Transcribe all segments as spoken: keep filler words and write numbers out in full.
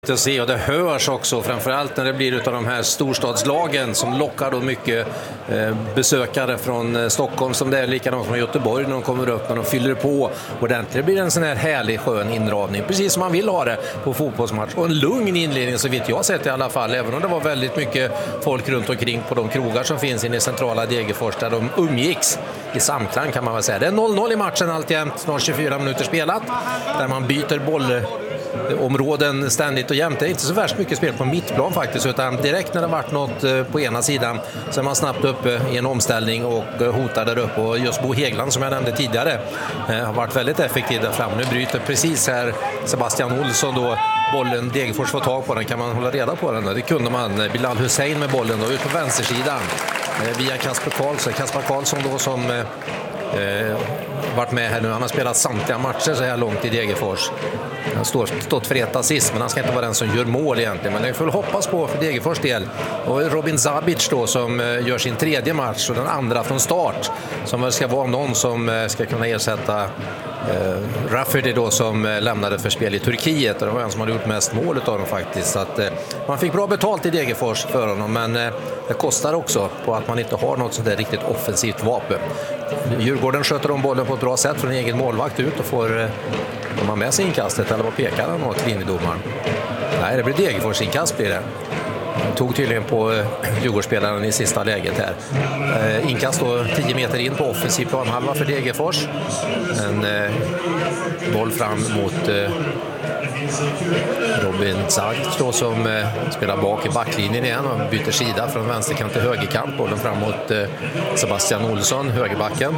Att se, och det hörs också framförallt när det blir utav de här storstadslagen som lockar då mycket eh, besökare från Stockholm, som det är likadant från Göteborg när de kommer upp, när de fyller på ordentligt. Det blir en sån här härlig skön inramning, precis som man vill ha det på fotbollsmatch, och en lugn inledning så vitt jag sett i alla fall, även om det var väldigt mycket folk runt omkring på de krogar som finns inne i centrala Degerfors där de umgicks i samklang, kan man väl säga. Det är noll noll i matchen alltjämt, snart tjugofyra minuter spelat, där man byter boll områden ständigt och jämt. Det är inte så värst mycket spel på mittplan faktiskt, utan direkt när det varit något på ena sidan så är man snabbt uppe i en omställning och hotar där uppe, och just Bo Hägglund som jag nämnde tidigare har varit väldigt effektiv där fram. Nu bryter precis här Sebastian Olsson då bollen, Degerfors får tag på den, kan man hålla reda på den? Det kunde man. Bilal Hussein med bollen då ut på vänstersidan via Kasper Karlsson. Kasper Karlsson då som Eh, varit med här nu. Han har spelat samtliga matcher så här långt i Degerfors. Han har stått, stått för ett assist, men han ska inte vara den som gör mål egentligen. Men det får hoppas på för Degerfors del. Och Robin Zabic då som eh, gör sin tredje match och den andra från start, som väl ska vara någon som eh, ska kunna ersätta eh, Rafferty då som eh, lämnade för spel i Turkiet. Och det var en som hade gjort mest mål av dem faktiskt. Så att, eh, man fick bra betalt i Degerfors för honom, men eh, det kostar också på att man inte har något sånt där riktigt offensivt vapen. Djurgården sköter om bollen på ett bra sätt från egen målvakt ut och får de har med sig inkastet, eller vad pekar han åt linjedomaren? Nej, det blir Degerfors inkast blir det. Han tog tydligen på Djurgårdsspelaren i sista läget här. Inkast då tio meter in på offensiv planhalva för Degerfors. En eh, boll fram mot eh, Robin Zabic då som eh, spelar bak i backlinjen igen och byter sida från vänsterkant till högerkant. Bollen fram mot eh, Sebastian Olsson, högerbacken.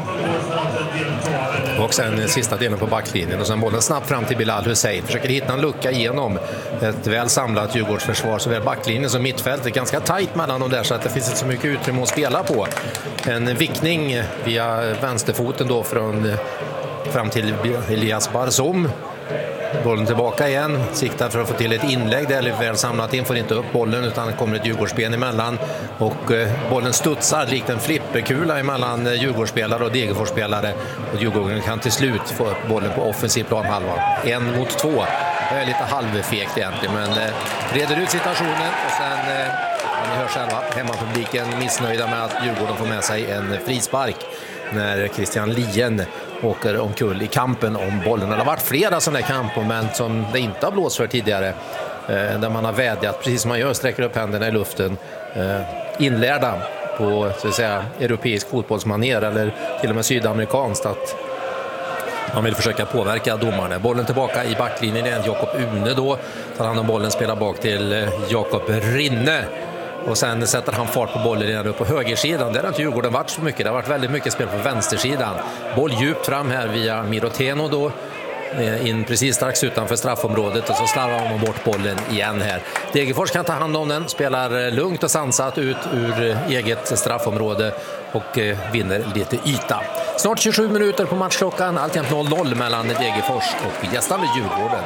Och sen sista delen på backlinjen och sen bollen snabbt fram till Bilal Hussein. Försöker hitta en lucka igenom ett väl samlat Djurgårdsförsvar, såväl backlinjen som mittfältet. Ganska tajt mellan dem där så att det finns inte så mycket utrymme att spela på. En vickning via vänsterfoten då från fram till Elias Barzum. Bollen tillbaka igen, siktar för att få till ett inlägg där, eller väl samlat in, får inte upp bollen utan det kommer ett Djurgårdsben emellan och eh, bollen studsar likt en flipperkula emellan eh, Djurgårdsspelare och Degerforsspelare, och Djurgården kan till slut få upp bollen på offensiv planhalva. En mot två, det är lite halvfegt egentligen, men eh, reder ut situationen och sen eh, ni hör själva, hemmapubliken missnöjda med att Djurgården får med sig en frispark när Christian Lien åker omkull i kampen om bollen. Det har varit flera sådana kampmoment som det inte har blåst för tidigare, eh, där man har vädjat, precis som man gör, sträcker upp händerna i luften, eh, inlärda på så att säga europeisk fotbollsmanér eller till och med sydamerikanskt, att man vill försöka påverka domarna. Bollen tillbaka i backlinjen igen, Jakob Une då tar hand om bollen, spelar bak till eh, Jakob Rinne. Och sen sätter han fart på bollen igen upp på högersidan. Där har inte Djurgården varit så mycket. Det har varit väldigt mycket spel på vänstersidan. Boll djupt fram här via Miroteno då. In precis strax utanför straffområdet. Och så slarvar man bort bollen igen här. Degerfors kan ta hand om den. Spelar lugnt och sansat ut ur eget straffområde. Och vinner lite yta. Snart tjugosju minuter på matchklockan. Alltjämt noll noll mellan Degerfors och gästande Djurgården.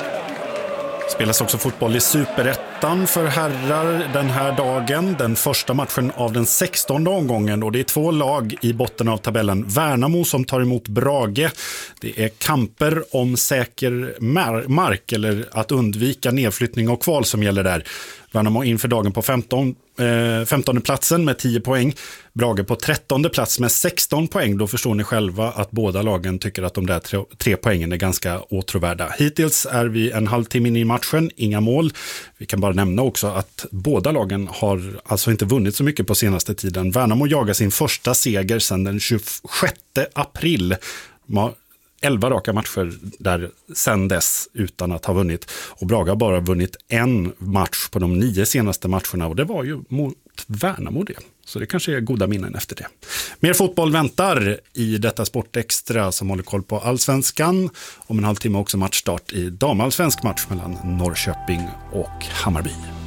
Spelas också fotboll i Superettan för herrar den här dagen. Den första matchen av den sextonde omgången, och det är två lag i botten av tabellen. Värnamo som tar emot Brage. Det är kamper om säker mark eller att undvika nedflyttning och kval som gäller där. Värnamo inför dagen på femton, eh, femtonde platsen med tio poäng. Brage på trettonde plats med sexton poäng. Då förstår ni själva att båda lagen tycker att de där tre, tre poängen är ganska åtråvärda. Hittills är vi en halvtimme in i matchen, inga mål. Vi kan bara nämna också att båda lagen har alltså inte vunnit så mycket på senaste tiden. Värnamo jagar sin första seger sedan den tjugosjätte april. elva raka matcher där sedan dess utan att ha vunnit. Och Brage har bara vunnit en match på de nio senaste matcherna, och det var ju mot Värnamo det. Så det kanske är goda minnen efter det. Mer fotboll väntar i detta Sportextra som håller koll på Allsvenskan. Om en halvtimme också matchstart i damallsvensk match mellan Norrköping och Hammarby.